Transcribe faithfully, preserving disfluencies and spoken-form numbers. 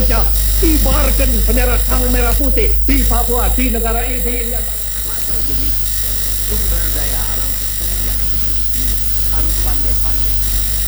Indonesia, kibarkan bendera sang merah putih di Papua, di negara ini.